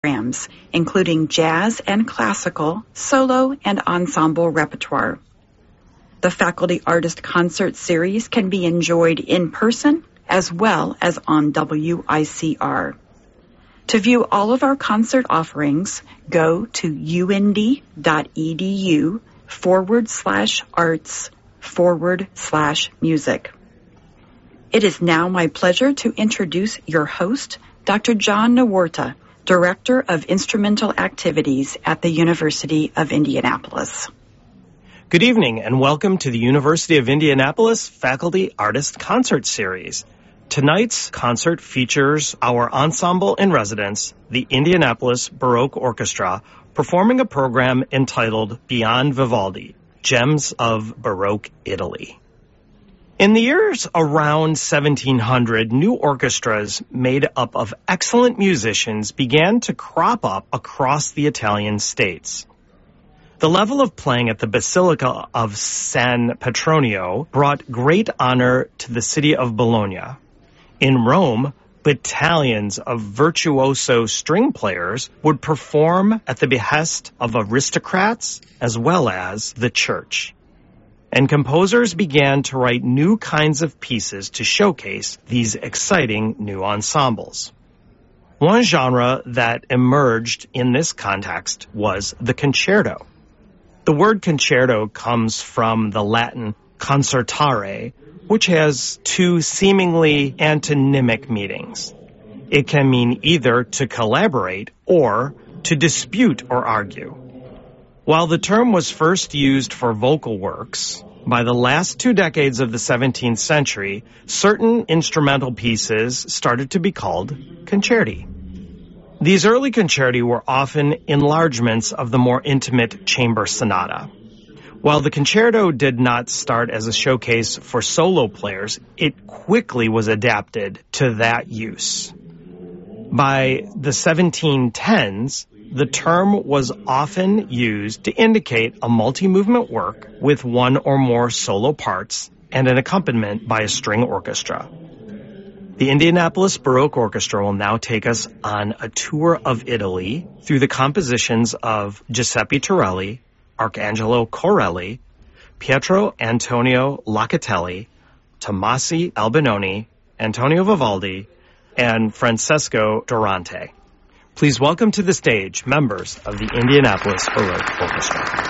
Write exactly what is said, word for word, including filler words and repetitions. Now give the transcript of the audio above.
programs, including jazz and classical, solo, and ensemble repertoire. The Faculty Artist Concert Series can be enjoyed in person as well as on W I C R. To view all of our concert offerings, go to und.edu forward slash arts forward slash music. It is now my pleasure to introduce your host, Doctor John Nawarta, Director of Instrumental Activities at the University of Indianapolis. Good evening and welcome to the University of Indianapolis Faculty Artist Concert Series. Tonight's concert features our ensemble in residence, the Indianapolis Baroque Orchestra, performing a program entitled Beyond Vivaldi, Gems of Baroque Italy. In the years around seventeen hundred, new orchestras made up of excellent musicians began to crop up across the Italian states. The level of playing at the Basilica of San Petronio brought great honor to the city of Bologna. In Rome, battalions of virtuoso string players would perform at the behest of aristocrats as well as the church. And composers began to write new kinds of pieces to showcase these exciting new ensembles. One genre that emerged in this context was the concerto. The word concerto comes from the Latin concertare, which has two seemingly antonymic meanings. It can mean either to collaborate or to dispute or argue. While the term was first used for vocal works, by the last two decades of the seventeenth century, certain instrumental pieces started to be called concerti. These early concerti were often enlargements of the more intimate chamber sonata. While the concerto did not start as a showcase for solo players, it quickly was adapted to that use. By the seventeen tens, the term was often used to indicate a multi-movement work with one or more solo parts and an accompaniment by a string orchestra. The Indianapolis Baroque Orchestra will now take us on a tour of Italy through the compositions of Giuseppe Torelli, Arcangelo Corelli, Pietro Antonio Locatelli, Tommasi Albinoni, Antonio Vivaldi, and Francesco Durante. Please welcome to the stage members of the Indianapolis Baroque Orchestra.